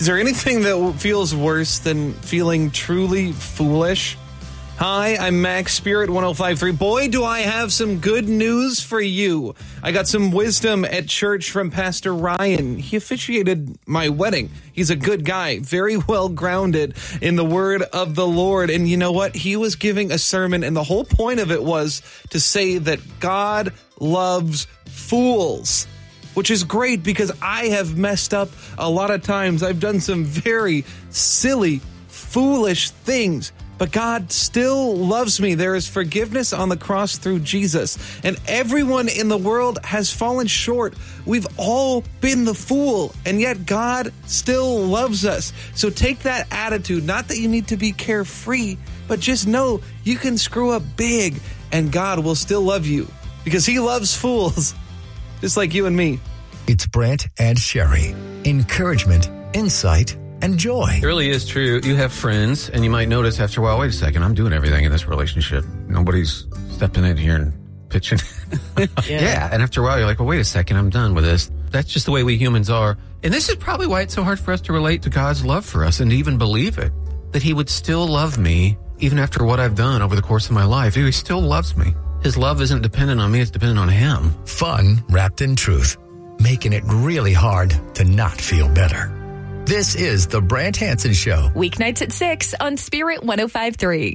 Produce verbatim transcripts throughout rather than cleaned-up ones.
Is there anything that feels worse than feeling truly foolish? Hi, I'm Max Spirit one oh five point three. Boy, do I have some good news for you. I got some wisdom at church from Pastor Ryan. He officiated my wedding. He's a good guy, very well grounded in the word of the Lord. And you know what? He was giving a sermon, and the whole point of it was to say that God loves fools, which is great because I have messed up a lot of times. I've done some very silly, foolish things. But God still loves me. There is forgiveness on the cross through Jesus. And everyone in the world has fallen short. We've all been the fool. And yet God still loves us. So take that attitude. Not that you need to be carefree, but just know you can screw up big and God will still love you. Because he loves fools. Just like you and me. It's Brant and Sherry. Encouragement, insight, and joy. It really is true. You have friends, and you might notice after a while, wait a second, I'm doing everything in this relationship. Nobody's stepping in here and pitching. yeah. yeah. And after a while, you're like, well, wait a second, I'm done with this. That's just the way we humans are. And this is probably why it's so hard for us to relate to God's love for us and to even believe it, that he would still love me even after what I've done over the course of my life. He still loves me. His love isn't dependent on me, it's dependent on him. Fun wrapped in truth, making it really hard to not feel better. This is the Brant Hansen Show. Weeknights at six on Spirit one oh five point three.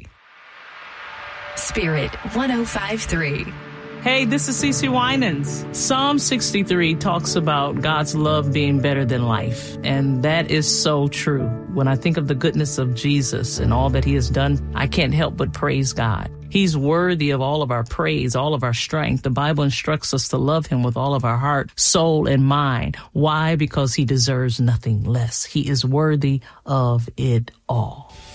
Spirit one oh five point three. Hey, this is Cece Winans. Psalm sixty-three talks about God's love being better than life. And that is so true. When I think of the goodness of Jesus and all that he has done, I can't help but praise God. He's worthy of all of our praise, all of our strength. The Bible instructs us to love him with all of our heart, soul, and mind. Why? Because he deserves nothing less. He is worthy of it all.